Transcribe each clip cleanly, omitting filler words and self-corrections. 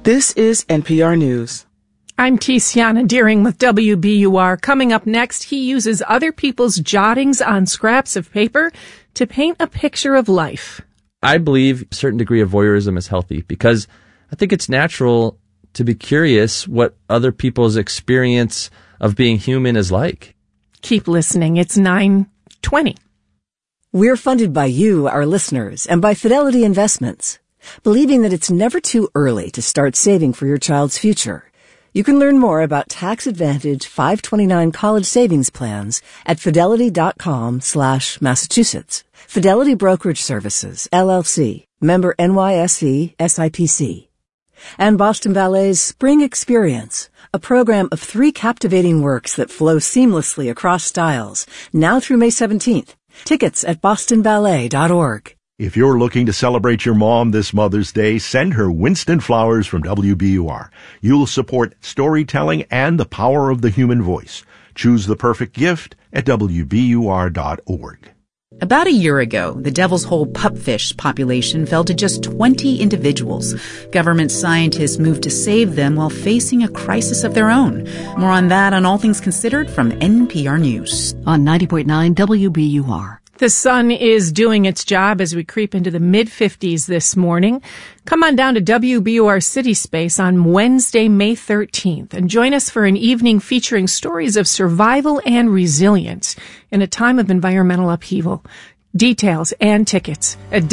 This is NPR News. I'm Tiziana Deering with WBUR. Coming up next, he uses other people's jottings on scraps of paper to paint a picture of life. I believe a certain degree of voyeurism is healthy because I think it's natural to be curious what other people's experience of being human is like. Keep listening. It's 9:20. We're funded by you, our listeners, and by Fidelity Investments, believing that it's never too early to start saving for your child's future. You can learn more about tax-advantaged 529 college savings plans at fidelity.com/Massachusetts. Fidelity Brokerage Services, LLC, member NYSE, SIPC. And Boston Ballet's Spring Experience, a program of 3 captivating works that flow seamlessly across styles, now through May 17th. Tickets at bostonballet.org. If you're looking to celebrate your mom this Mother's Day, send her Winston flowers from WBUR. You'll support storytelling and the power of the human voice. Choose the perfect gift at WBUR.org. About a year ago, the Devil's Hole pupfish population fell to just 20 individuals. Government scientists moved to save them while facing a crisis of their own. More on that on All Things Considered from NPR News. On 90.9 WBUR. The sun is doing its job as we creep into the mid-50s this morning. Come on down to WBUR City Space on Wednesday, May 13th, and join us for an evening featuring stories of survival and resilience in a time of environmental upheaval. Details and tickets at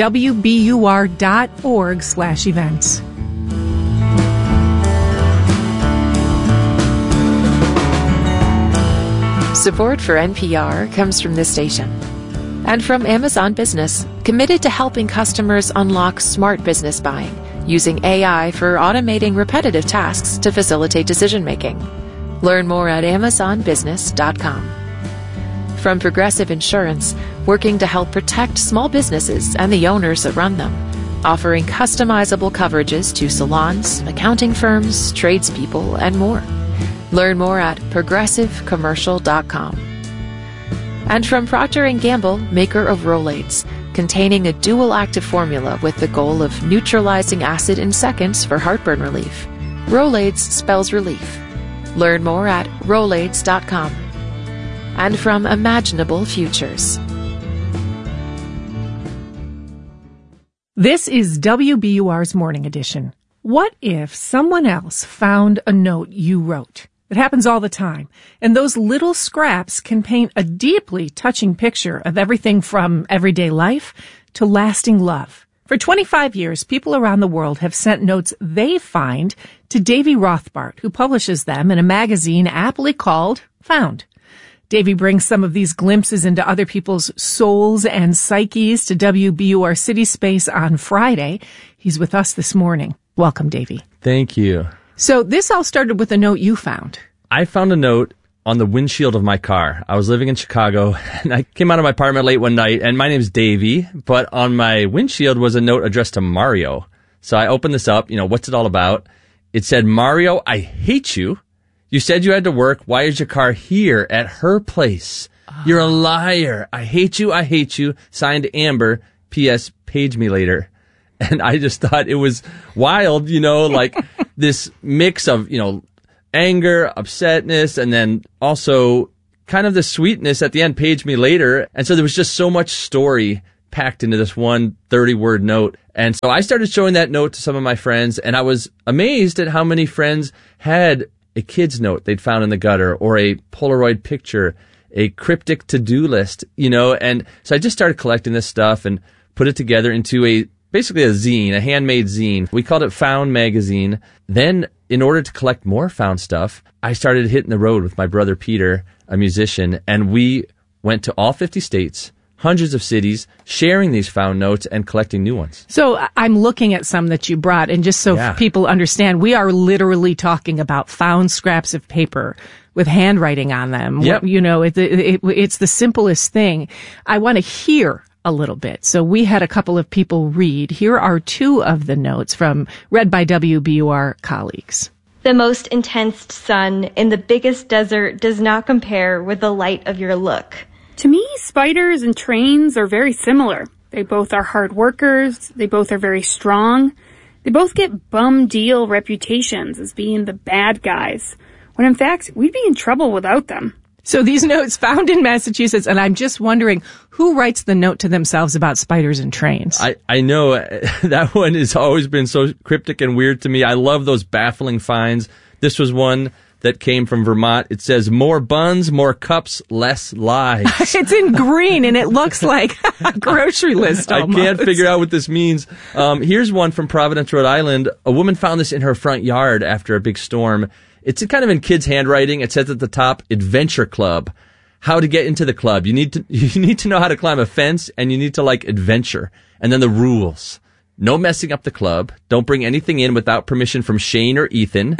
wbur.org/events. Support for NPR comes from this station. And from Amazon Business, committed to helping customers unlock smart business buying, using AI for automating repetitive tasks to facilitate decision-making. Learn more at amazonbusiness.com. From Progressive Insurance, working to help protect small businesses and the owners that run them, offering customizable coverages to salons, accounting firms, tradespeople, and more. Learn more at progressivecommercial.com. And from Procter & Gamble, maker of Rolaids, containing a dual active formula with the goal of neutralizing acid in seconds for heartburn relief. Rolaids spells relief. Learn more at Rolaids.com. And from Imaginable Futures. This is WBUR's Morning Edition. What if someone else found a note you wrote? It happens all the time. And those little scraps can paint a deeply touching picture of everything from everyday life to lasting love. For 25 years, people around the world have sent notes they find to Davy Rothbart, who publishes them in a magazine aptly called Found. Davy brings some of these glimpses into other people's souls and psyches to WBUR City Space on Friday. He's with us this morning. Welcome, Davy. Thank you. So this all started with a note you found. I found a note on the windshield of my car. I was living in Chicago, and I came out of my apartment late one night, and my name's Davey, but on my windshield was a note addressed to Mario. So I opened this up, what's it all about? It said, Mario, I hate you. You said you had to work. Why is your car here at her place? You're a liar. I hate you. I hate you. Signed Amber. P.S. Page me later. And I just thought it was wild, like this mix of, anger, upsetness, and then also kind of the sweetness at the end, page me later. And so there was just so much story packed into this one 30-word note. And so I started showing that note to some of my friends, and I was amazed at how many friends had a kid's note they'd found in the gutter or a Polaroid picture, a cryptic to-do list, And so I just started collecting this stuff and put it together into basically a zine, a handmade zine. We called it Found Magazine. Then, in order to collect more Found stuff, I started hitting the road with my brother Peter, a musician, and we went to all 50 states, hundreds of cities, sharing these Found notes and collecting new ones. So I'm looking at some that you brought, and just so people understand, we are literally talking about found scraps of paper with handwriting on them. Yep. It's the simplest thing. I want to hear a little bit. So we had a couple of people read. Here are 2 of the notes read by WBUR colleagues. The most intense sun in the biggest desert does not compare with the light of your look. To me, spiders and trains are very similar. They both are hard workers. They both are very strong. They both get bum deal reputations as being the bad guys, when in fact, we'd be in trouble without them. So these notes found in Massachusetts, and I'm just wondering who writes the note to themselves about spiders and trains. I know that one has always been so cryptic and weird to me. I love those baffling finds. This was one that came from Vermont. It says, more buns, more cups, less lies. It's in green, and it looks like a grocery list almost. I can't figure out what this means. Here's one from Providence, Rhode Island. A woman found this in her front yard after a big storm. It's kind of in kids' handwriting. It says at the top, Adventure Club. How to get into the club. You need to know how to climb a fence, and you need to like adventure. And then the rules. No messing up the club. Don't bring anything in without permission from Shane or Ethan.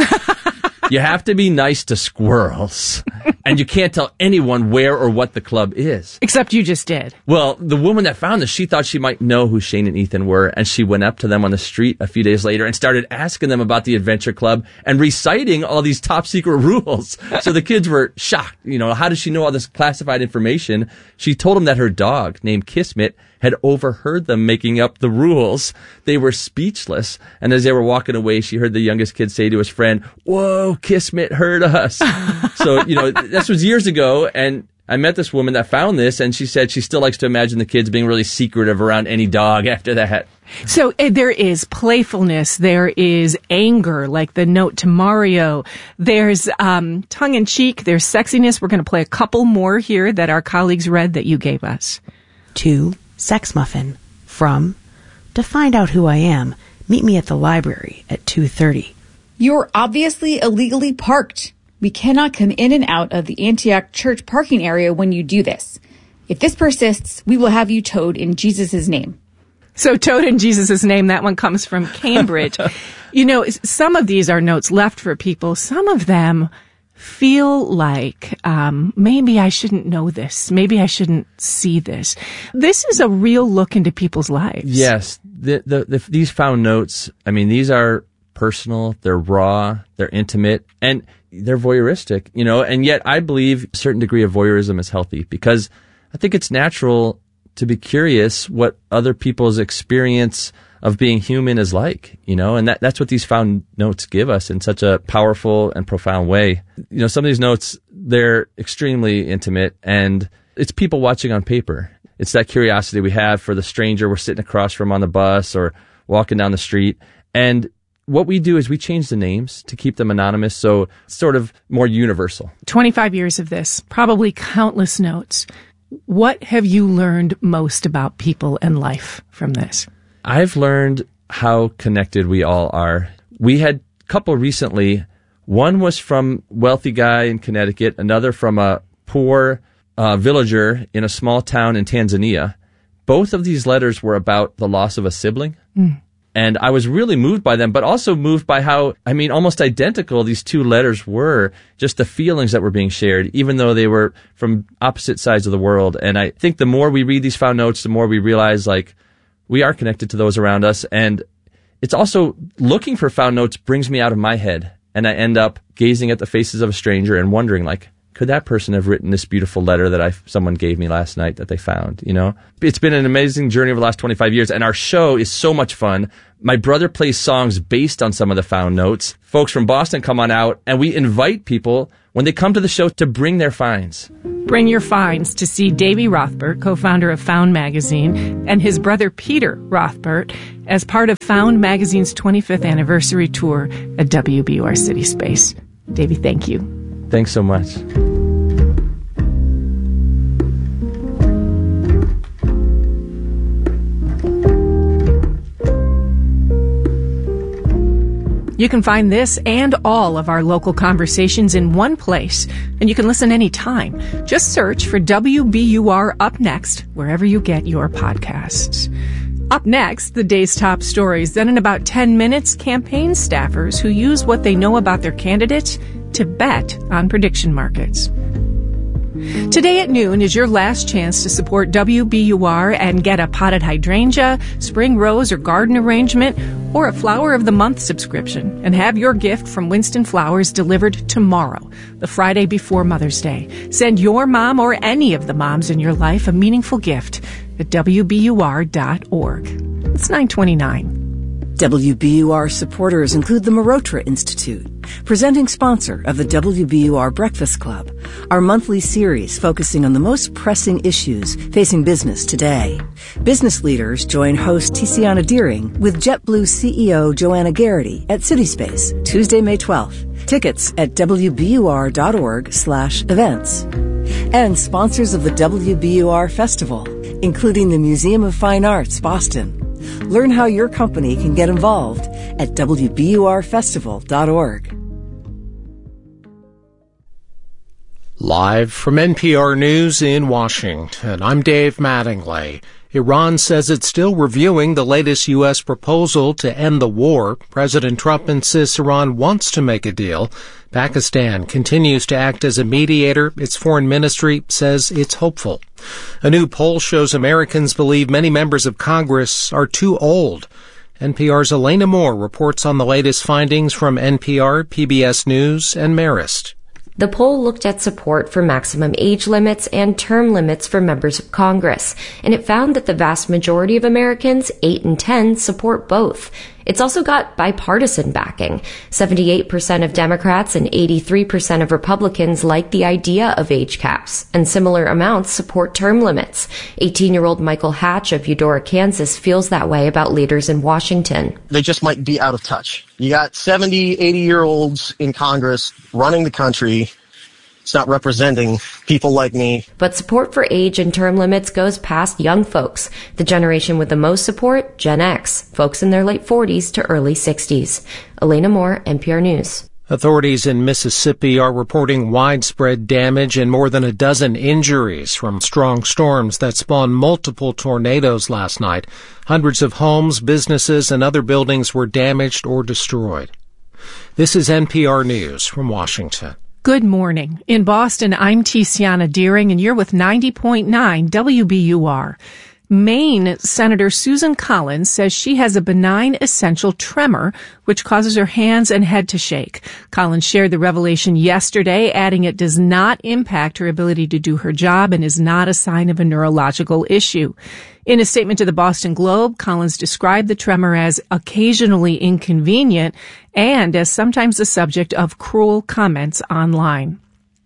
You have to be nice to squirrels. And you can't tell anyone where or what the club is. Except you just did. Well, the woman that found this, she thought she might know who Shane and Ethan were, and she went up to them on the street a few days later and started asking them about the Adventure Club and reciting all these top secret rules. So the kids were shocked. How does she know all this classified information? She told them that her dog, named Kismet, had overheard them making up the rules. They were speechless. And as they were walking away, she heard the youngest kid say to his friend, "Whoa, Kismet heard us." So, this was years ago. And I met this woman that found this, and she said she still likes to imagine the kids being really secretive around any dog after that. So there is playfulness, there is anger, like the note to Mario. There's tongue-in-cheek, there's sexiness. We're going to play a couple more here that our colleagues read that you gave us. To Sex Muffin from, to find out who I am, meet me at the library at 2:30. You're obviously illegally parked. We cannot come in and out of the Antioch Church parking area when you do this. If this persists, we will have you towed in Jesus' name. So towed in Jesus' name, that one comes from Cambridge. Some of these are notes left for people. Some of them feel like maybe I shouldn't know this. Maybe I shouldn't see this. This is a real look into people's lives. Yes. These found notes, these are personal, they're raw, they're intimate, and they're voyeuristic, and yet I believe a certain degree of voyeurism is healthy because I think it's natural to be curious what other people's experience of being human is like, and that's what these found notes give us in such a powerful and profound way. Some of these notes, they're extremely intimate, and it's people watching on paper. It's that curiosity we have for the stranger we're sitting across from on the bus or walking down the street. And what we do is we change the names to keep them anonymous, so it's sort of more universal. 25 years of this, probably countless notes. What have you learned most about people and life from this? I've learned how connected we all are. We had a couple recently. One was from a wealthy guy in Connecticut, another from a poor villager in a small town in Tanzania. Both of these letters were about the loss of a sibling. And I was really moved by them, but also moved by how, almost identical these two letters were, just the feelings that were being shared, even though they were from opposite sides of the world. And I think the more we read these found notes, the more we realize, we are connected to those around us. And it's also, looking for found notes brings me out of my head. And I end up gazing at the faces of a stranger and wondering, could that person have written this beautiful letter that someone gave me last night that they found, It's been an amazing journey over the last 25 years, and our show is so much fun. My brother plays songs based on some of the found notes. Folks from Boston come on out, and we invite people, when they come to the show, to bring their finds. Bring your finds to see Davy Rothbart, co-founder of Found Magazine, and his brother Peter Rothbart as part of Found Magazine's 25th anniversary tour at WBUR City Space. Davy, thank you. Thanks so much. You can find this and all of our local conversations in one place, and you can listen anytime. Just search for WBUR Up Next wherever you get your podcasts. Up next, the day's top stories. Then in about 10 minutes, campaign staffers who use what they know about their candidates to bet on prediction markets. Today at noon is your last chance to support WBUR and get a potted hydrangea, spring rose or garden arrangement, or a Flower of the Month subscription, and have your gift from Winston Flowers delivered tomorrow, the Friday before Mother's Day. Send your mom or any of the moms in your life a meaningful gift at WBUR.org. It's 9:29. WBUR supporters include the Marotra Institute, presenting sponsor of the WBUR Breakfast Club, our monthly series focusing on the most pressing issues facing business today. Business leaders join host Tiziana Deering with JetBlue CEO Joanna Garrity at CitySpace, Tuesday, May 12th. Tickets at wbur.org/events. And sponsors of the WBUR Festival, including the Museum of Fine Arts, Boston. Learn how your company can get involved at wburfestival.org. Live from NPR News in Washington, I'm Dave Mattingly. Iran says it's still reviewing the latest U.S. proposal to end the war. President Trump insists Iran wants to make a deal. Pakistan continues to act as a mediator. Its foreign ministry says it's hopeful. A new poll shows Americans believe many members of Congress are too old. NPR's Elena Moore reports on the latest findings from NPR, PBS News, and Marist. The poll looked at support for maximum age limits and term limits for members of Congress, and it found that the vast majority of Americans, 8 in 10, support both. It's also got bipartisan backing. 78% of Democrats and 83% of Republicans like the idea of age caps, and similar amounts support term limits. 18-year-old Michael Hatch of Eudora, Kansas feels that way about leaders in Washington. They just might be out of touch. You got 70, 80-year-olds in Congress running the country. It's not representing people like me. But support for age and term limits goes past young folks. The generation with the most support, Gen X, folks in their late 40s to early 60s. Elena Moore, NPR News. Authorities in Mississippi are reporting widespread damage and more than a dozen injuries from strong storms that spawned multiple tornadoes last night. Hundreds of homes, businesses, and other buildings were damaged or destroyed. This is NPR News from Washington. Good morning. In Boston, I'm Tiziana Deering, and you're with 90.9 WBUR. Maine Senator Susan Collins says she has a benign essential tremor, which causes her hands and head to shake. Collins shared the revelation yesterday, adding it does not impact her ability to do her job and is not a sign of a neurological issue. In a statement to the Boston Globe, Collins described the tremor as occasionally inconvenient and as sometimes the subject of cruel comments online.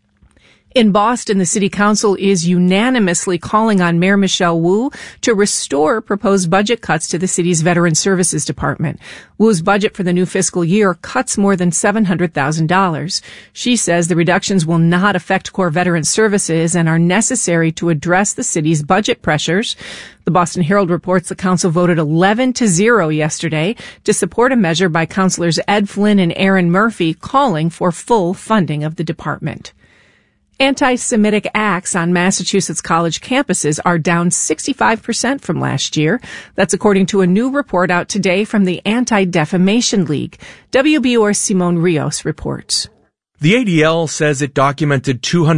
In Boston, the city council is unanimously calling on Mayor Michelle Wu to restore proposed budget cuts to the city's Veteran Services Department. Wu's budget for the new fiscal year cuts more than $700,000. She says the reductions will not affect core veteran services and are necessary to address the city's budget pressures. The Boston Herald reports the council voted 11-0 yesterday to support a measure by councilors Ed Flynn and Aaron Murphy calling for full funding of the department. Anti-Semitic acts on Massachusetts college campuses are down 65% from last year. That's according to a new report out today from the Anti-Defamation League. WBUR's Simone Rios reports. The ADL says it documented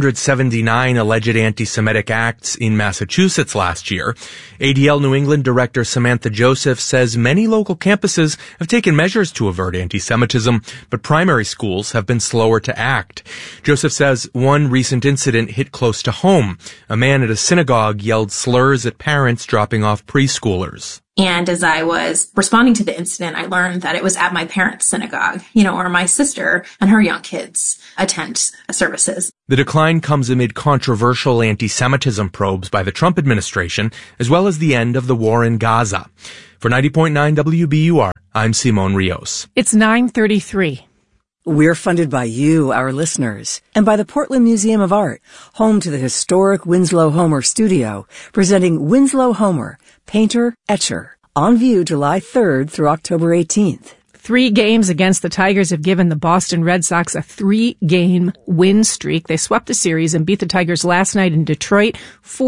279 alleged anti-Semitic acts in Massachusetts last year. ADL New England Director Samantha Joseph says many local campuses have taken measures to avert anti-Semitism, but primary schools have been slower to act. Joseph says one recent incident hit close to home. A man at a synagogue yelled slurs at parents dropping off preschoolers. And as I was responding to the incident, I learned that it was at my parents' synagogue, where my sister and her young kids attend services. The decline comes amid controversial anti-Semitism probes by the Trump administration, as well as the end of the war in Gaza. For 90.9 WBUR, I'm Simone Rios. It's 9:33. We're funded by you, our listeners, and by the Portland Museum of Art, home to the historic Winslow Homer Studio, presenting Winslow Homer, Painter, Etcher, on view July 3rd through October 18th. 3 games against the Tigers have given the Boston Red Sox a 3-game win streak. They swept the series and beat the Tigers last night in Detroit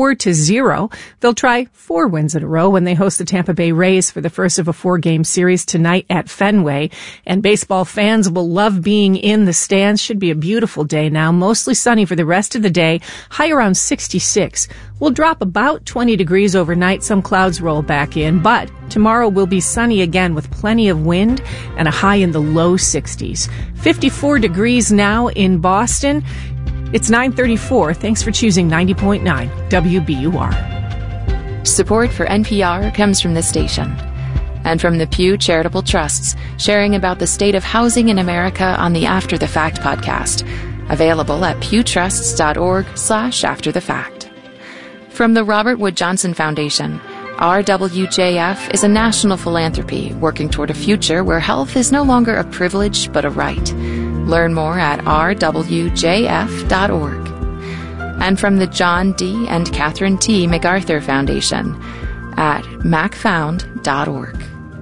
4-0. They'll try 4 wins in a row when they host the Tampa Bay Rays for the first of a 4-game series tonight at Fenway. And baseball fans will love being in the stands. Should be a beautiful day now. Mostly sunny for the rest of the day. High around 66. We'll drop about 20 degrees overnight. Some clouds roll back in, but tomorrow will be sunny again with plenty of wind and a high in the low 60s. 54 degrees now in Boston. It's 9:34. Thanks for choosing 90.9 WBUR. Support for NPR comes from this station. And from the Pew Charitable Trusts, sharing about the state of housing in America on the After the Fact podcast. Available at pewtrusts.org/afterthefact. From the Robert Wood Johnson Foundation, RWJF is a national philanthropy working toward a future where health is no longer a privilege but a right. Learn more at rwjf.org. And from the John D. and Catherine T. MacArthur Foundation at macfound.org.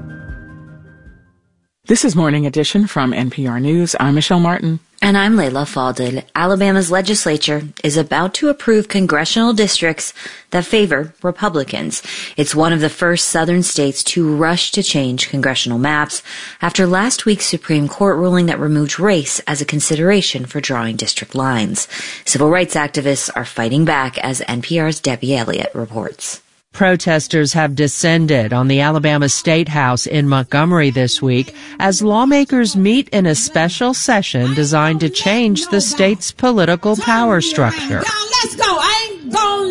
This is Morning Edition from NPR News. I'm Michelle Martin. And I'm Layla Falded. Alabama's legislature is about to approve congressional districts that favor Republicans. It's one of the first southern states to rush to change congressional maps after last week's Supreme Court ruling that removed race as a consideration for drawing district lines. Civil rights activists are fighting back, as NPR's Debbie Elliott reports. Protesters have descended on the Alabama State House in Montgomery this week as lawmakers meet in a special session designed to change the state's political power structure. Let's go. I ain't gonna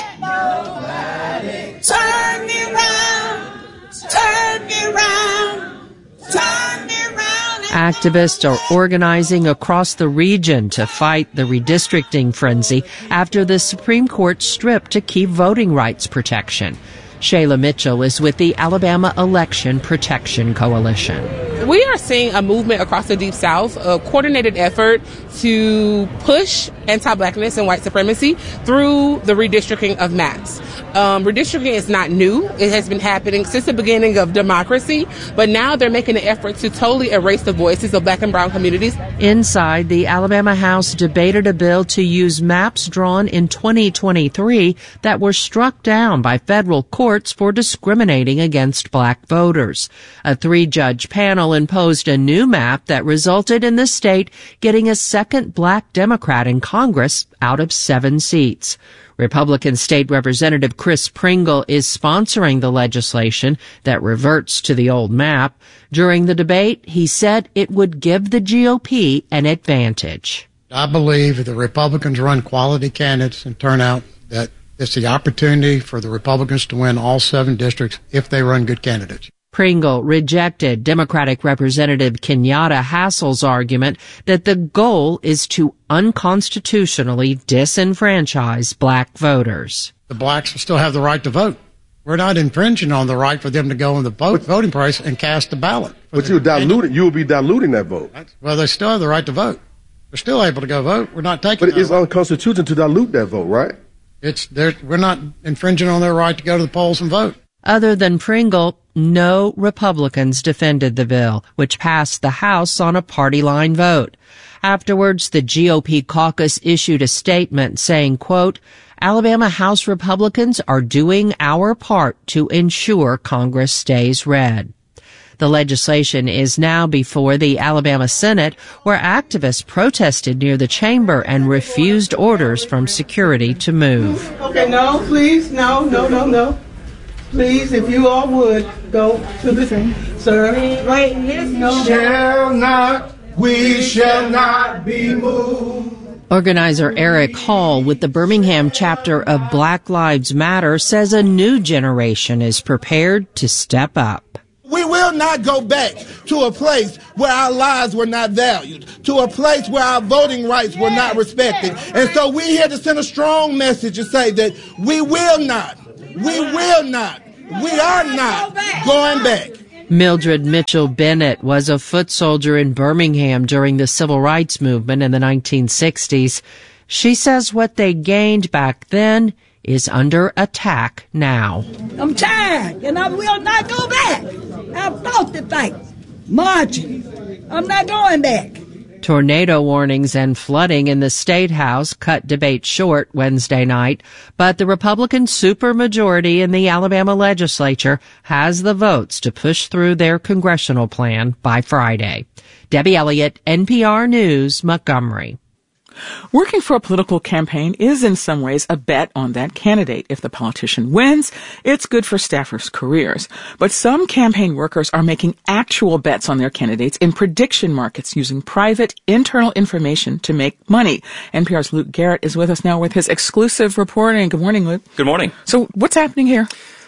let nobody turn me around, turn me around, turn me around. Activists are organizing across the region to fight the redistricting frenzy after the Supreme Court stripped a key voting rights protection. Shayla Mitchell is with the Alabama Election Protection Coalition. We are seeing a movement across the Deep South, a coordinated effort to push anti-blackness and white supremacy through the redistricting of maps. Redistricting is not new. It has been happening since the beginning of democracy, but now they're making an effort to totally erase the voices of black and brown communities. Inside, the Alabama House debated a bill to use maps drawn in 2023 that were struck down by federal courts for discriminating against black voters. A 3-judge panel imposed a new map that resulted in the state getting a second black Democrat in Congress out of 7 seats. Republican State Representative Chris Pringle is sponsoring the legislation that reverts to the old map. During the debate, he said it would give the GOP an advantage. I believe if the Republicans run quality candidates and turn out, that it's the opportunity for the Republicans to win all 7 districts if they run good candidates. Pringle rejected Democratic Representative Kenyatta Hassell's argument that the goal is to unconstitutionally disenfranchise black voters. The blacks will still have the right to vote. We're not infringing on the right for them to go in the voting place and cast a ballot. But you'll be diluting that vote. Well, they still have the right to vote. They're still able to go vote. We're not taking. But it's unconstitutional to dilute that vote, right? We're not infringing on their right to go to the polls and vote. Other than Pringle, no Republicans defended the bill, which passed the House on a party line vote. Afterwards, the GOP caucus issued a statement saying, quote, Alabama House Republicans are doing our part to ensure Congress stays red. The legislation is now before the Alabama Senate, where activists protested near the chamber and refused orders from security to move. Okay, no, please, no. Please, if you all would, go to the thing. Sir, right, yes, we shall not be moved. Organizer Eric Hall with the Birmingham chapter of Black Lives Matter says a new generation is prepared to step up. We will not go back to a place where our lives were not valued, to a place where our voting rights were not respected. And so we're here to send a strong message to say that we are not going back. Mildred Mitchell Bennett was a foot soldier in Birmingham during the civil rights movement in the 1960s. She says what they gained back then is under attack now. I'm tired, and I will not go back. I fought the fight, marching. I'm not going back. Tornado warnings and flooding in the State House cut debate short Wednesday night, but the Republican supermajority in the Alabama legislature has the votes to push through their congressional plan by Friday. Debbie Elliott, NPR News, Montgomery. Working for a political campaign is in some ways a bet on that candidate. If the politician wins, it's good for staffers' careers. But some campaign workers are making actual bets on their candidates in prediction markets using private internal information to make money. NPR's Luke Garrett is with us now with his exclusive reporting. Good morning, Luke. Good morning. So what's happening here?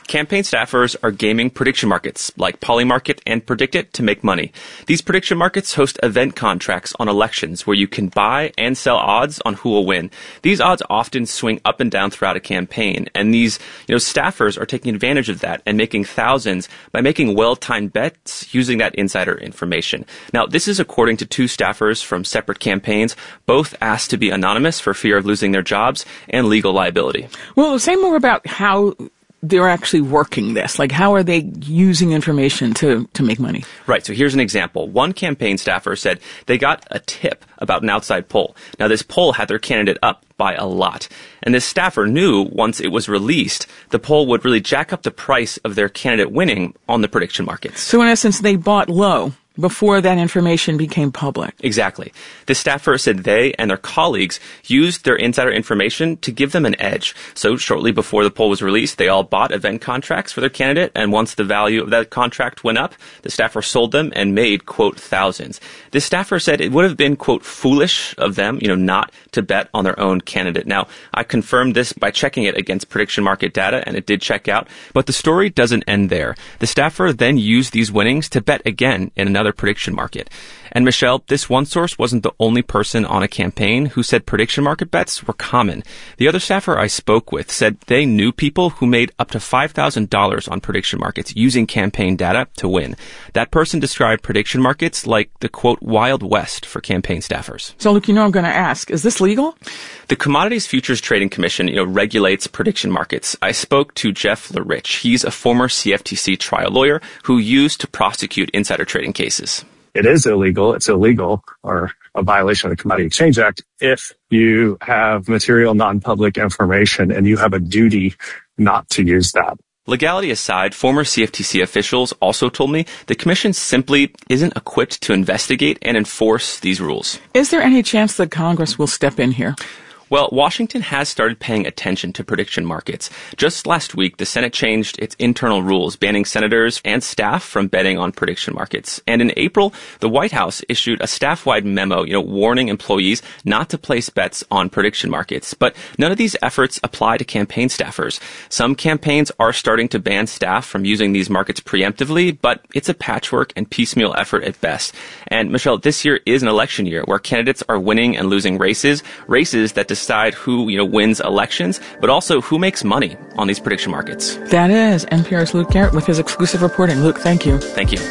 Campaign staffers are gaming prediction markets like Polymarket and PredictIt to make money. These prediction markets host event contracts on elections where you can buy and sell odds on who will win. These odds often swing up and down throughout a campaign, and these staffers are taking advantage of that and making thousands by making well-timed bets using that insider information. Now, this is according to two staffers from separate campaigns, both asked to be anonymous for fear of losing their jobs and legal liability. Well, say more about how they're actually working this. Like, how are they using information to make money? Right. So here's an example. One campaign staffer said they got a tip about an outside poll. Now, this poll had their candidate up by a lot. And this staffer knew once it was released, the poll would really jack up the price of their candidate winning on the prediction markets. So in essence, they bought low before that information became public. Exactly. The staffer said they and their colleagues used their insider information to give them an edge. So shortly before the poll was released, they all bought event contracts for their candidate, and once the value of that contract went up, the staffer sold them and made, quote, thousands. This staffer said it would have been, quote, foolish of them, not to bet on their own candidate. Now, I confirmed this by checking it against prediction market data, and it did check out, but the story doesn't end there. The staffer then used these winnings to bet again in another prediction market. And Michelle, this one source wasn't the only person on a campaign who said prediction market bets were common. The other staffer I spoke with said they knew people who made up to $5,000 on prediction markets using campaign data to win. That person described prediction markets like the, quote, Wild West for campaign staffers. So, look, I'm going to ask, is this legal? The Commodities Futures Trading Commission, regulates prediction markets. I spoke to Jeff LaRich. He's a former CFTC trial lawyer who used to prosecute insider trading cases. It is illegal. It's illegal or a violation of the Commodity Exchange Act if you have material non-public information and you have a duty not to use that. Legality aside, former CFTC officials also told me the commission simply isn't equipped to investigate and enforce these rules. Is there any chance that Congress will step in here? Well, Washington has started paying attention to prediction markets. Just last week, the Senate changed its internal rules, banning senators and staff from betting on prediction markets. And in April, the White House issued a staff-wide memo, warning employees not to place bets on prediction markets. But none of these efforts apply to campaign staffers. Some campaigns are starting to ban staff from using these markets preemptively, but it's a patchwork and piecemeal effort at best. And Michelle, this year is an election year where candidates are winning and losing races that decide who, wins elections, but also who makes money on these prediction markets. That is NPR's Luke Garrett with his exclusive reporting. Luke, thank you. Thank you.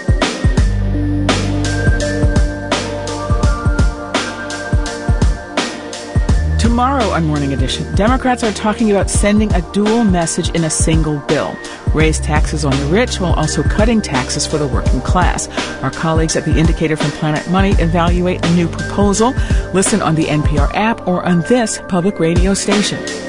Tomorrow on Morning Edition, Democrats are talking about sending a dual message in a single bill. Raise taxes on the rich while also cutting taxes for the working class. Our colleagues at The Indicator from Planet Money evaluate a new proposal. Listen on the NPR app or on this public radio station.